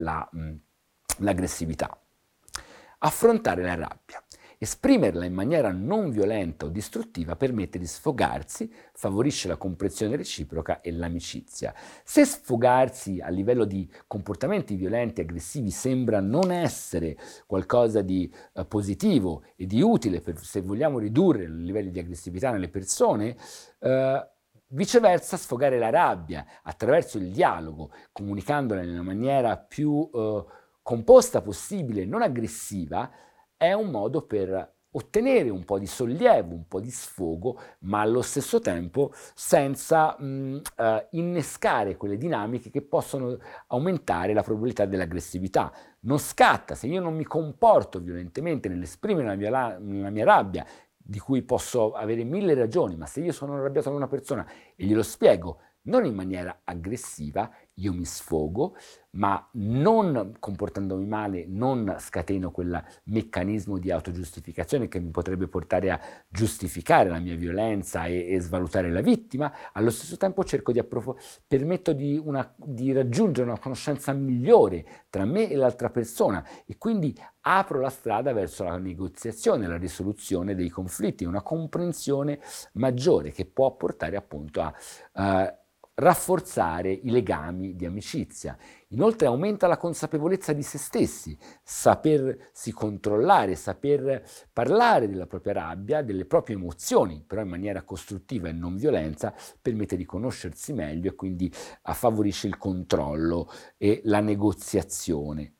l'aggressività. Affrontare la rabbia. Esprimerla in maniera non violenta o distruttiva permette di sfogarsi, favorisce la comprensione reciproca e l'amicizia. Se sfogarsi a livello di comportamenti violenti e aggressivi sembra non essere qualcosa di positivo e di utile se vogliamo ridurre i livelli di aggressività nelle persone, viceversa, sfogare la rabbia attraverso il dialogo, comunicandola nella maniera più composta possibile, non aggressiva, è un modo per ottenere un po' di sollievo, un po' di sfogo, ma allo stesso tempo senza innescare quelle dinamiche che possono aumentare la probabilità dell'aggressività. Non scatta, se io non mi comporto violentemente nell'esprimere la mia rabbia, di cui posso avere 1000 ragioni, ma se io sono arrabbiato con una persona e glielo spiego, non in maniera aggressiva, io mi sfogo, ma non comportandomi male, non scateno quel meccanismo di autogiustificazione che mi potrebbe portare a giustificare la mia violenza e svalutare la vittima. Allo stesso tempo cerco permetto di raggiungere una conoscenza migliore tra me e l'altra persona e quindi apro la strada verso la negoziazione, la risoluzione dei conflitti, una comprensione maggiore che può portare appunto a rafforzare i legami di amicizia. Inoltre aumenta la consapevolezza di se stessi, sapersi controllare, saper parlare della propria rabbia, delle proprie emozioni, però in maniera costruttiva e non violenza, permette di conoscersi meglio e quindi favorisce il controllo e la negoziazione.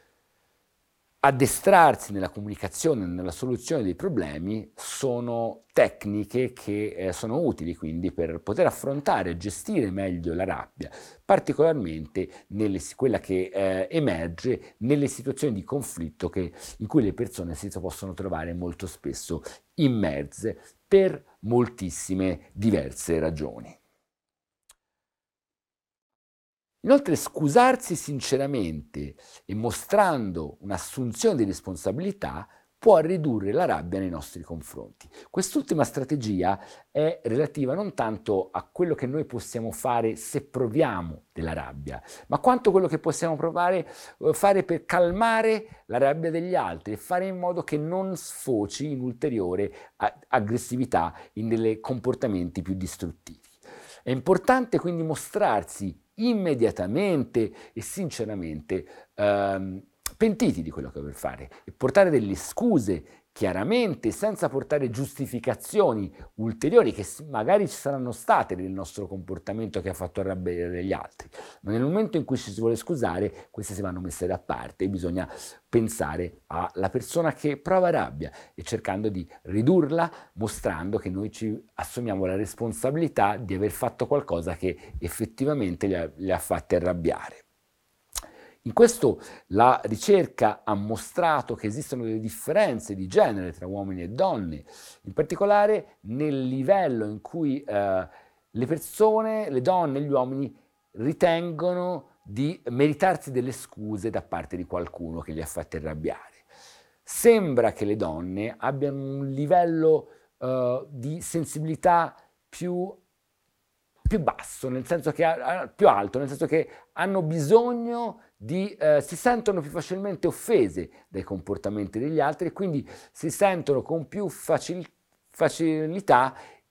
Addestrarsi nella comunicazione, nella soluzione dei problemi sono tecniche che sono utili quindi per poter affrontare e gestire meglio la rabbia, particolarmente quella che emerge nelle situazioni di conflitto in cui le persone si possono trovare molto spesso immerse per moltissime diverse ragioni. Inoltre scusarsi sinceramente e mostrando un'assunzione di responsabilità può ridurre la rabbia nei nostri confronti. Quest'ultima strategia è relativa non tanto a quello che noi possiamo fare se proviamo della rabbia, ma quanto quello che possiamo fare per calmare la rabbia degli altri e fare in modo che non sfoci in ulteriore aggressività, in dei comportamenti più distruttivi. È importante quindi mostrarsi immediatamente e sinceramente pentiti di quello che vuoi fare e portare delle scuse chiaramente, senza portare giustificazioni ulteriori che magari ci saranno state nel nostro comportamento che ha fatto arrabbiare gli altri, ma nel momento in cui ci si vuole scusare queste si vanno messe da parte e bisogna pensare alla persona che prova rabbia e cercando di ridurla, mostrando che noi ci assumiamo la responsabilità di aver fatto qualcosa che effettivamente le ha fatte arrabbiare. In questo la ricerca ha mostrato che esistono delle differenze di genere tra uomini e donne, in particolare nel livello in cui le persone, le donne e gli uomini ritengono di meritarsi delle scuse da parte di qualcuno che li ha fatti arrabbiare. Sembra che le donne abbiano un livello di sensibilità più basso, nel senso che più alto, nel senso che hanno bisogno si sentono più facilmente offese dai comportamenti degli altri e quindi si sentono con più facilità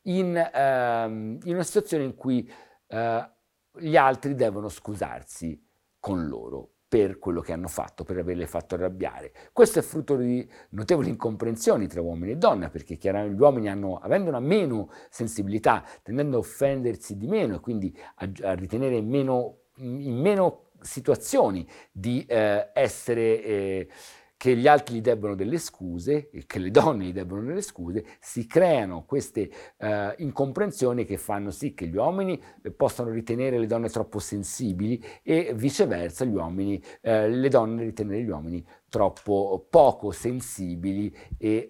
in una situazione in cui gli altri devono scusarsi con loro per quello che hanno fatto, per averle fatto arrabbiare. Questo è frutto di notevoli incomprensioni tra uomini e donne, perché chiaramente gli uomini avendo una meno sensibilità, tendendo a offendersi di meno e quindi a ritenere in meno situazioni di essere che gli altri gli debbano delle scuse e che le donne gli debbano delle scuse, si creano queste incomprensioni che fanno sì che gli uomini possano ritenere le donne troppo sensibili e viceversa le donne ritenere gli uomini troppo poco sensibili e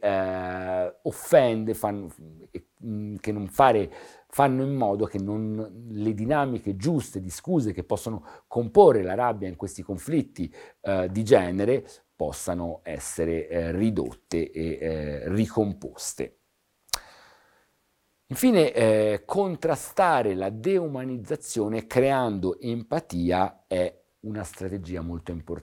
fanno in modo che le dinamiche giuste di scuse che possono comporre la rabbia in questi conflitti di genere possano essere ridotte e ricomposte. Infine, contrastare la deumanizzazione creando empatia è una strategia molto importante.